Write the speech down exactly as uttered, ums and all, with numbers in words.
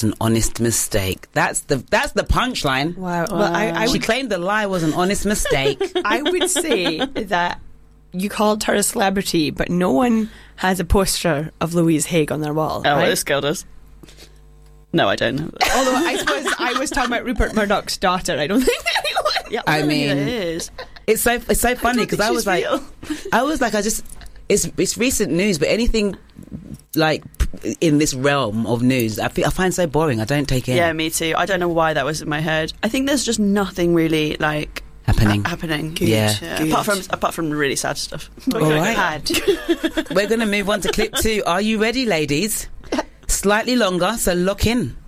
was an honest mistake. That's the that's the punchline. Wow. Well, I, I she would, claimed the lie was an honest mistake. I would say that you called her a celebrity, but no one has a poster of Louise Haig on their wall. Oh, right? this girl does. No, I don't. Although I suppose I was talking about Rupert Murdoch's daughter. I don't think anyone. Yeah, I I mean, mean, it is. It's so it's so funny because I, I was like, real. I was like, I just it's it's recent news, but anything like in this realm of news, I feel, I find so boring. I don't take it. Yeah, me too. I don't know why that was in my head. I think there's just nothing really like happening. ha- happening. Good, Yeah. yeah. Apart from apart from really sad stuff. All right. Had. We're going to move on to clip two. Are you ready, ladies? Slightly longer, so lock in.